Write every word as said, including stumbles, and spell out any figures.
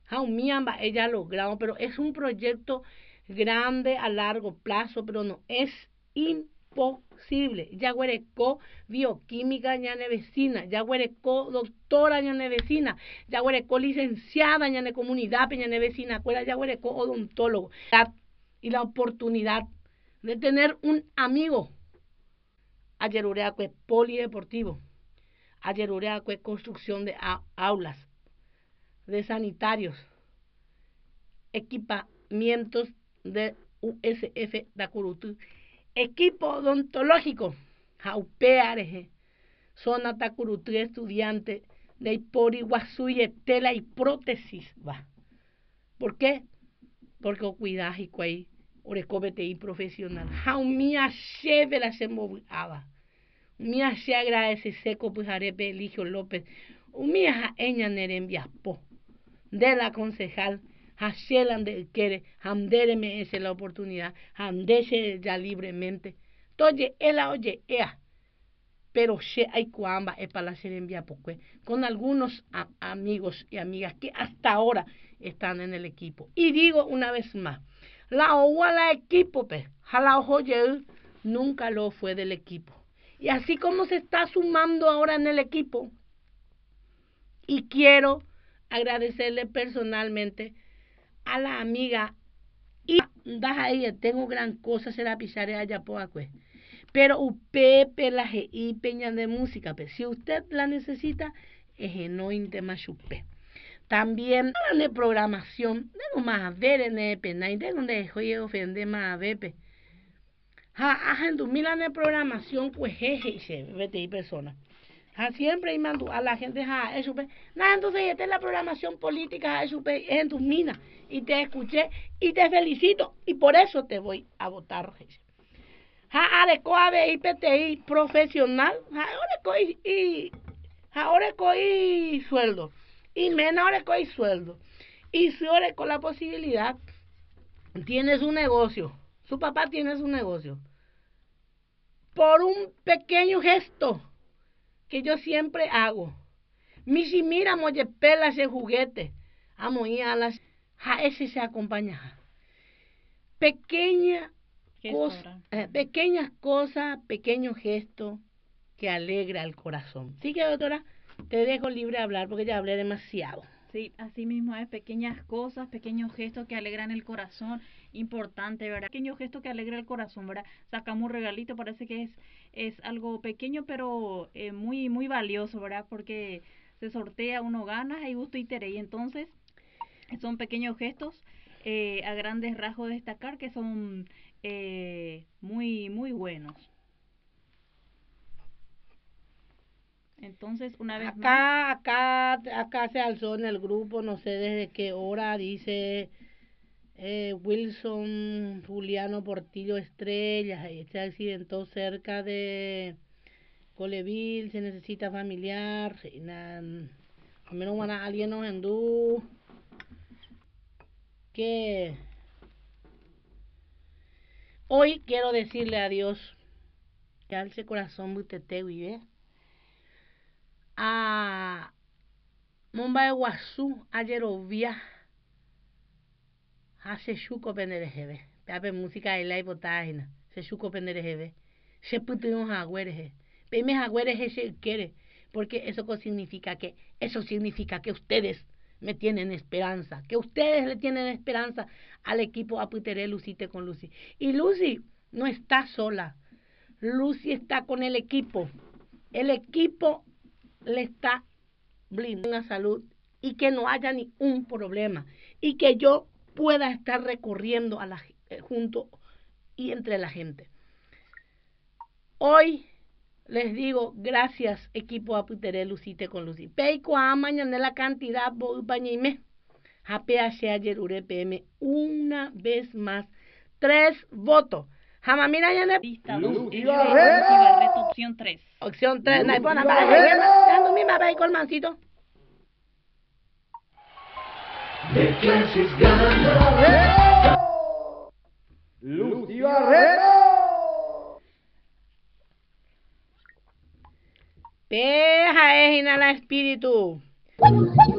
Jaumiamba ella ha logrado, pero es un proyecto grande a largo plazo, pero no es imposible. Ya huerecó bioquímica ñane vecina, ya huerecó doctora ñane vecina, ya huerecó licenciada ñane comunidad ñane vecina, ya huerecó odontólogo. Y la oportunidad de tener un amigo. Ayer ureacue polideportivo, ayer ureacue construcción de aulas, de sanitarios, equipamientos de U S F Tacurutu, equipo odontológico, jaupeareje, zona Tacurutu, estudiante de Ipori, y tela y prótesis, va. ¿Por qué? Porque cuidas y cuay, orecóbete y profesional. Jaumía cheve la se movaba. Mía se agradece seco Pujarepe Eligio López, umía eña nerembiaspo, de la concejal, Hashelan de Quere, Hamdereme ese la oportunidad, Hamdeche ya libremente, toye ela oye ea, pero she hay cuamba es para la serembiapocue, con algunos a, amigos y amigas que hasta ahora están en el equipo. Y digo una vez más, la owa la equipo, pe, jala oye, nunca lo fue del equipo. Y así como se está sumando ahora en el equipo, y quiero agradecerle personalmente a la amiga y ella tengo gran cosa será pisar allá poacue. Pero upepe la y peña de música, pues si usted la necesita, es no intemachupe. También de programación, de más ver en el pena y de donde oye ofende más vepe. Ha, ha, en tu milan de programación, pues jeje, se vete y persona. Ha, siempre y mando a la gente, ha, eso, nada, entonces esta es la programación política, eso, es en tus minas. Y te escuché y te felicito, y por eso te voy a votar, jeje. Ha, adeco a ver I P T I profesional, ha, ahora y, ahora coi sueldo, y menos ahora coi sueldo. Y si ahora con la posibilidad, tienes un negocio, su papá tiene su negocio. Por un pequeño gesto que yo siempre hago. Misi mira moye pela ese juguete. Amo ir a las ja ese se acompaña. Pequeña cosa, eh, pequeñas cosas, pequeños gestos que alegra el corazón. Sí que doctora, te dejo libre de hablar porque ya hablé demasiado. Sí, así mismo es, pequeñas cosas, pequeños gestos que alegran el corazón, importante, ¿verdad? Pequeño gesto que alegra el corazón, ¿verdad? Sacamos un regalito, parece que es es algo pequeño, pero eh, muy muy valioso, ¿verdad? Porque se sortea, uno gana, y gusto y tere, y entonces son pequeños gestos eh, a grandes rasgos destacar que son eh, muy muy buenos. Entonces, una vez acá, más. Acá, acá se alzó en el grupo, no sé desde qué hora, dice eh, Wilson Juliano Portillo Estrellas, se accidentó cerca de Coleville, se necesita familiar, al menos una, alguien nos endú, que hoy quiero decirle a Dios, que alce corazón butete vive, a Momba de Guazú, ayer ovia, hace chuco penderejebe, pape música de la hipotágena, se chuco penderejebe, se putimos agüereje, peme agüereje se quiere, porque eso significa que, eso significa que ustedes me tienen esperanza, que ustedes le tienen esperanza al equipo Aputeré Lucite con Lucy. Y Lucy no está sola, Lucy está con el equipo, el equipo le está blindando la salud y que no haya ni un problema y que yo pueda estar recorriendo a la, eh, junto y entre la gente. Hoy les digo gracias equipo Aputeré Lucite con Lucy. Peico a mañana la cantidad bañime. Hapeache ayer ure P M una vez más tres votos. Jamamina ya ne Lista dos, Ibarreto, opción tres. Opción tres, no hay pona para dando mi mapa y colmancito. De clases gana Lucy Barreto. Peja es inhala espíritu.